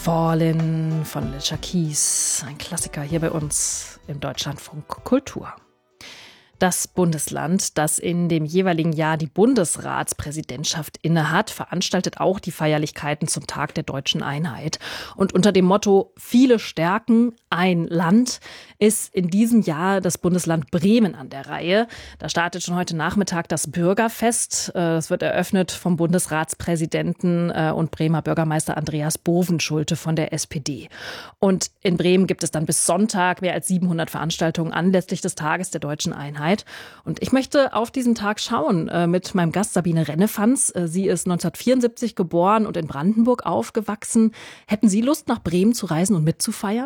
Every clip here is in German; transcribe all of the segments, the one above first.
Fallen von Alicia Keys, ein Klassiker hier bei uns im Deutschlandfunk Kultur. Das Bundesland, das in dem jeweiligen Jahr die Bundesratspräsidentschaft innehat, veranstaltet auch die Feierlichkeiten zum Tag der Deutschen Einheit. Und unter dem Motto Viele Stärken, ein Land ist in diesem Jahr das Bundesland Bremen an der Reihe. Da startet schon heute Nachmittag das Bürgerfest. Es wird eröffnet vom Bundesratspräsidenten und Bremer Bürgermeister Andreas Bovenschulte von der SPD. Und in Bremen gibt es dann bis Sonntag mehr als 700 Veranstaltungen anlässlich des Tages der Deutschen Einheit. Und ich möchte auf diesen Tag schauen mit meinem Gast Sabine Rennefanz. Sie ist 1974 geboren und in Brandenburg aufgewachsen. Hätten Sie Lust, nach Bremen zu reisen und mitzufeiern?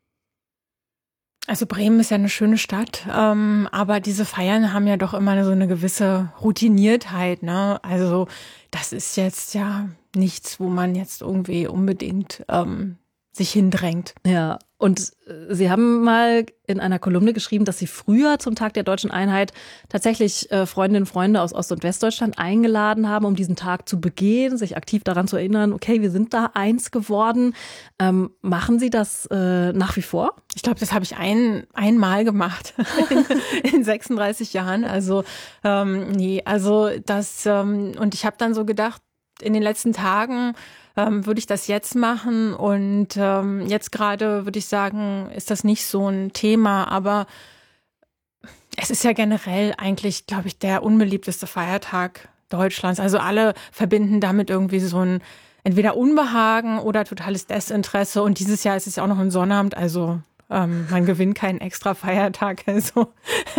Also Bremen ist ja eine schöne Stadt, aber diese Feiern haben ja doch immer so eine gewisse Routiniertheit, ne? Also das ist jetzt ja nichts, wo man jetzt irgendwie unbedingt sich hindrängt. Ja, und Sie haben mal in einer Kolumne geschrieben, dass Sie früher zum Tag der Deutschen Einheit tatsächlich Freundinnen und Freunde aus Ost- und Westdeutschland eingeladen haben, um diesen Tag zu begehen, sich aktiv daran zu erinnern, okay, wir sind da eins geworden. Machen Sie das nach wie vor? Ich glaube, das habe ich einmal gemacht in 36 Jahren. Also nee, also das und ich habe dann so gedacht, in den letzten Tagen würde ich das jetzt machen und jetzt gerade würde ich sagen, ist das nicht so ein Thema, aber es ist ja generell eigentlich, glaube ich, der unbeliebteste Feiertag Deutschlands. Also alle verbinden damit irgendwie so ein entweder Unbehagen oder totales Desinteresse und dieses Jahr ist es ja auch noch ein Sonnabend, also man gewinnt keinen extra Feiertag, also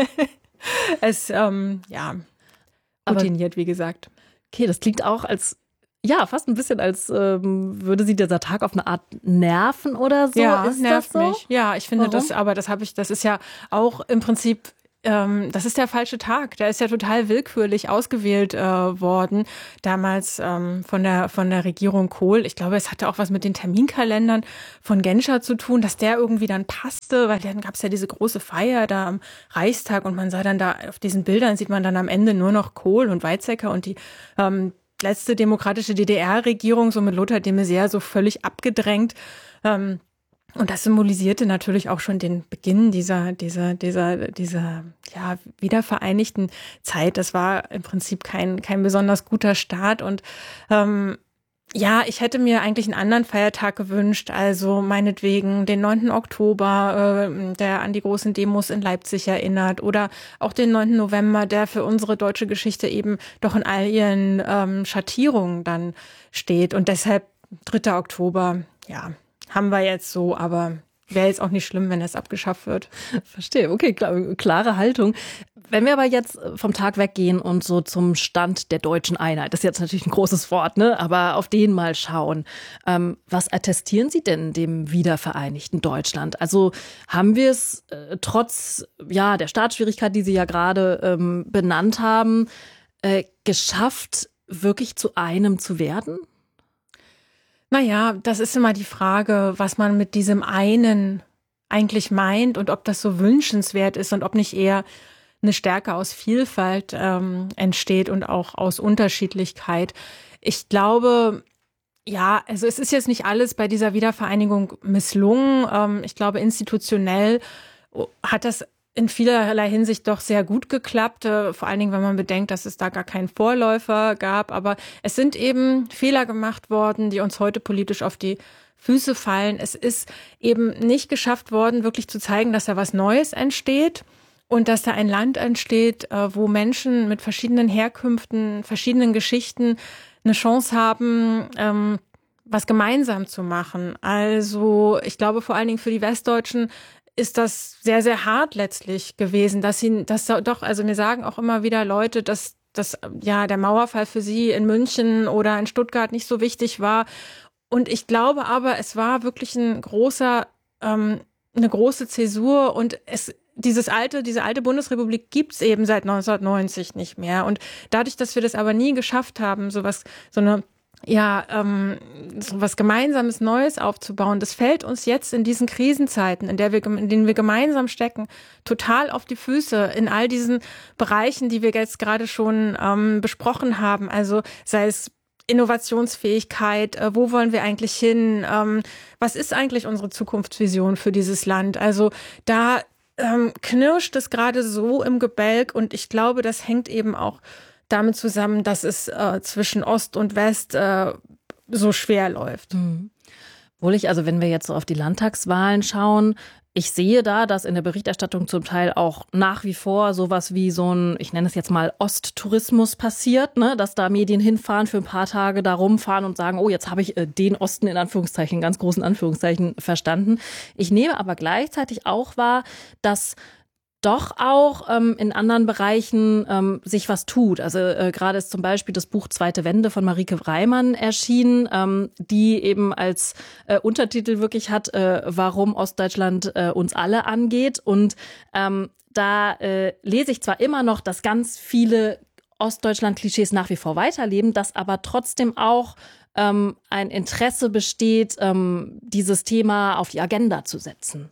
es ja routiniert, wie gesagt. Okay, das klingt auch als ja, fast ein bisschen, als würde Sie dieser Tag auf eine Art nerven oder so. Ja, ist nervt das so? mich. Ja, ich finde Warum? das, aber das ist ja auch im Prinzip, das ist der falsche Tag. Der ist ja total willkürlich ausgewählt worden, damals von der Regierung Kohl. Ich glaube, es hatte auch was mit den Terminkalendern von Genscher zu tun, dass der irgendwie dann passte, weil dann gab es ja diese große Feier da am Reichstag und man sah dann da auf diesen Bildern, sieht man dann am Ende nur noch Kohl und Weizsäcker und die letzte demokratische DDR-Regierung, so mit Lothar de Maizière so völlig abgedrängt. Und das symbolisierte natürlich auch schon den Beginn dieser ja, wiedervereinigten Zeit. Das war im Prinzip kein besonders guter Start. Und ja, ich hätte mir eigentlich einen anderen Feiertag gewünscht, also meinetwegen den 9. Oktober, der an die großen Demos in Leipzig erinnert oder auch den 9. November, der für unsere deutsche Geschichte eben doch in all ihren Schattierungen dann steht. Und deshalb 3. Oktober, ja, haben wir jetzt so, aber wäre jetzt auch nicht schlimm, wenn das abgeschafft wird. Verstehe, okay, klare Haltung. Wenn wir aber jetzt vom Tag weggehen und so zum Stand der Deutschen Einheit, das ist jetzt natürlich ein großes Wort, ne? Aber auf den mal schauen. Was attestieren Sie denn dem wiedervereinigten Deutschland? Also haben wir es trotz ja der Startschwierigkeit, die Sie ja gerade benannt haben, geschafft, wirklich zu einem zu werden? Naja, das ist immer die Frage, was man mit diesem einen eigentlich meint und ob das so wünschenswert ist und ob nicht eher eine Stärke aus Vielfalt entsteht und auch aus Unterschiedlichkeit. Ich glaube, ja, also es ist jetzt nicht alles bei dieser Wiedervereinigung misslungen. Ich glaube, institutionell hat das in vielerlei Hinsicht doch sehr gut geklappt, vor allen Dingen, wenn man bedenkt, dass es da gar keinen Vorläufer gab. Aber es sind eben Fehler gemacht worden, die uns heute politisch auf die Füße fallen. Es ist eben nicht geschafft worden, wirklich zu zeigen, dass da was Neues entsteht und dass da ein Land entsteht, wo Menschen mit verschiedenen Herkünften, verschiedenen Geschichten eine Chance haben, was gemeinsam zu machen. Also ich glaube vor allen Dingen für die Westdeutschen ist das sehr, sehr hart letztlich gewesen, dass doch, also mir sagen auch immer wieder Leute, dass ja der Mauerfall für sie in München oder in Stuttgart nicht so wichtig war. Und ich glaube aber, es war wirklich eine große Zäsur und diese alte Bundesrepublik gibt's eben seit 1990 nicht mehr. Und dadurch, dass wir das aber nie geschafft haben, so was Gemeinsames Neues aufzubauen. Das fällt uns jetzt in diesen Krisenzeiten, in denen wir gemeinsam stecken, total auf die Füße in all diesen Bereichen, die wir jetzt gerade schon besprochen haben. Also sei es Innovationsfähigkeit, wo wollen wir eigentlich hin, was ist eigentlich unsere Zukunftsvision für dieses Land? Also da knirscht es gerade so im Gebälk und ich glaube, das hängt eben auch damit zusammen, dass es zwischen Ost und West so schwer läuft. Obwohl also wenn wir jetzt so auf die Landtagswahlen schauen, ich sehe da, dass in der Berichterstattung zum Teil auch nach wie vor sowas wie so ein, ich nenne es jetzt mal Osttourismus passiert, ne? Dass da Medien hinfahren, für ein paar Tage da rumfahren und sagen, oh, jetzt habe ich den Osten in Anführungszeichen, ganz großen Anführungszeichen verstanden. Ich nehme aber gleichzeitig auch wahr, dass doch auch in anderen Bereichen sich was tut. Also gerade ist zum Beispiel das Buch Zweite Wende von Marieke Reimann erschienen, die eben als Untertitel wirklich hat, warum Ostdeutschland uns alle angeht. Und da lese ich zwar immer noch, dass ganz viele Ostdeutschland-Klischees nach wie vor weiterleben, dass aber trotzdem auch ein Interesse besteht, dieses Thema auf die Agenda zu setzen.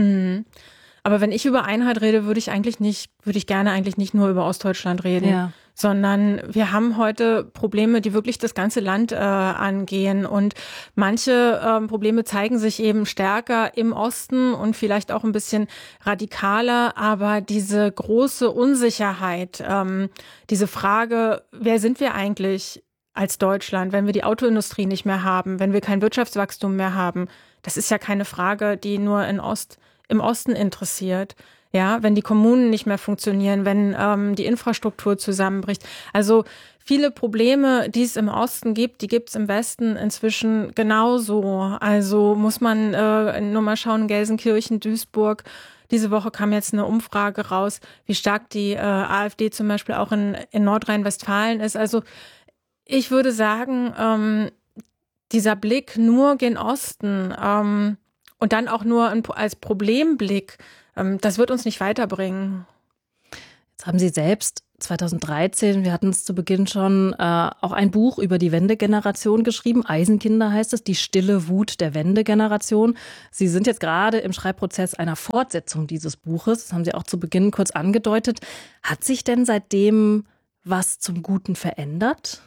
Aber wenn ich über Einheit rede, würde ich gerne eigentlich nicht nur über Ostdeutschland reden, sondern wir haben heute Probleme, die wirklich das ganze Land angehen. Und manche Probleme zeigen sich eben stärker im Osten und vielleicht auch ein bisschen radikaler. Aber diese große Unsicherheit, diese Frage, wer sind wir eigentlich als Deutschland, wenn wir die Autoindustrie nicht mehr haben, wenn wir kein Wirtschaftswachstum mehr haben, das ist ja keine Frage, die nur im Osten interessiert. Ja, wenn die Kommunen nicht mehr funktionieren, wenn die Infrastruktur zusammenbricht. Also viele Probleme, die es im Osten gibt, die gibt es im Westen inzwischen genauso. Also muss man nur mal schauen, Gelsenkirchen, Duisburg. Diese Woche kam jetzt eine Umfrage raus, wie stark die AfD zum Beispiel auch in Nordrhein-Westfalen ist. Also ich würde sagen, dieser Blick nur gen Osten und dann auch nur als Problemblick, das wird uns nicht weiterbringen. Jetzt haben Sie selbst 2013, wir hatten es zu Beginn schon, auch ein Buch über die Wendegeneration geschrieben. Eisenkinder heißt es, die stille Wut der Wendegeneration. Sie sind jetzt gerade im Schreibprozess einer Fortsetzung dieses Buches. Das haben Sie auch zu Beginn kurz angedeutet. Hat sich denn seitdem was zum Guten verändert?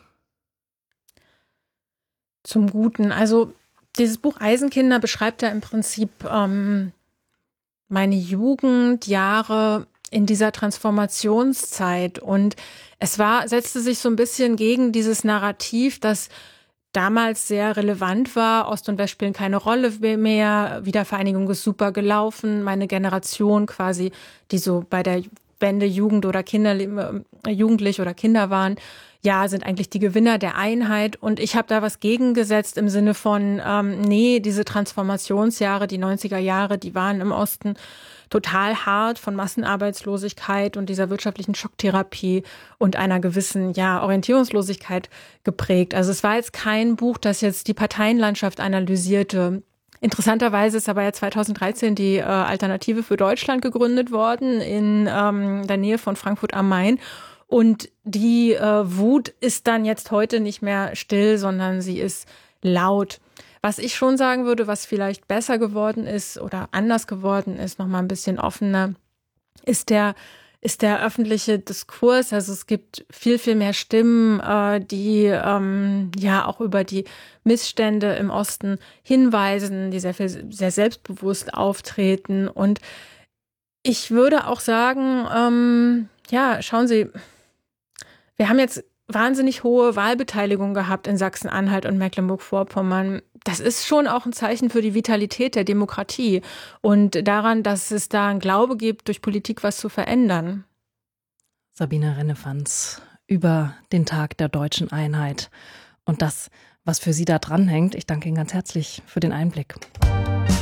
Zum Guten. Also dieses Buch Eisenkinder beschreibt ja im Prinzip meine Jugendjahre in dieser Transformationszeit. Und setzte sich so ein bisschen gegen dieses Narrativ, das damals sehr relevant war. Ost und West spielen keine Rolle mehr. Wiedervereinigung ist super gelaufen. Meine Generation quasi, die so bei der Wende Jugend oder Jugendlich oder Kinder waren, ja, sind eigentlich die Gewinner der Einheit. Und ich habe da was gegengesetzt im Sinne von, nee, diese Transformationsjahre, die 90er Jahre, die waren im Osten total hart von Massenarbeitslosigkeit und dieser wirtschaftlichen Schocktherapie und einer gewissen, Orientierungslosigkeit geprägt. Also es war jetzt kein Buch, das jetzt die Parteienlandschaft analysierte. Interessanterweise ist aber ja 2013 die Alternative für Deutschland gegründet worden in der Nähe von Frankfurt am Main. Und die Wut ist dann jetzt heute nicht mehr still, sondern sie ist laut. Was ich schon sagen würde, was vielleicht besser geworden ist oder anders geworden ist, nochmal ein bisschen offener, ist der öffentliche Diskurs. Also es gibt viel, viel mehr Stimmen, die auch über die Missstände im Osten hinweisen, die sehr selbstbewusst auftreten. Und ich würde auch sagen, schauen Sie, wir haben jetzt wahnsinnig hohe Wahlbeteiligung gehabt in Sachsen-Anhalt und Mecklenburg-Vorpommern. Das ist schon auch ein Zeichen für die Vitalität der Demokratie und daran, dass es da einen Glaube gibt, durch Politik was zu verändern. Sabine Rennefanz über den Tag der deutschen Einheit und das, was für Sie da dranhängt. Ich danke Ihnen ganz herzlich für den Einblick.